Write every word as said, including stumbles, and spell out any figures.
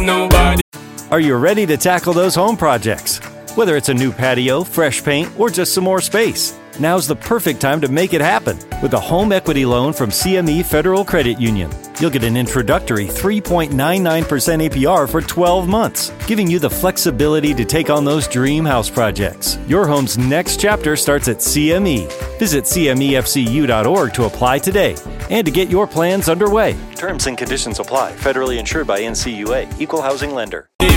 nobody. Are you ready to tackle those home projects? Whether it's a new patio, fresh paint, or just some more space, now's the perfect time to make it happen with a home equity loan from C M E Federal Credit Union. You'll get an introductory three point nine nine percent A P R for twelve months, giving you the flexibility to take on those dream house projects. Your home's next chapter starts at C M E. Visit C M E F C U dot org to apply today and to get your plans underway. Terms and conditions apply. Federally insured by N C U A. Equal housing lender.